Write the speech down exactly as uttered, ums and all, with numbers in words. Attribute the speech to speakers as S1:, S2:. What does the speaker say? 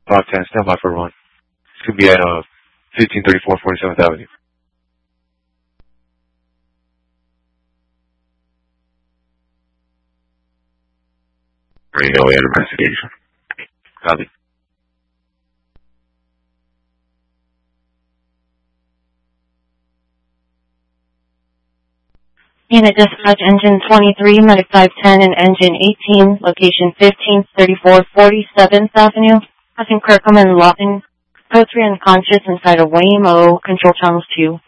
S1: five ten, stand by for run. It's going to be at uh, fifteen thirty-four forty-seventh Avenue.
S2: Radio and investigation.
S1: Copy.
S3: Unit dispatch engine twenty-three, medic five ten, and engine eighteen, location fifteen thirty-four forty-seventh Avenue. Passing Kirkham and Lawton. Code three unconscious inside of Waymo, control channels two.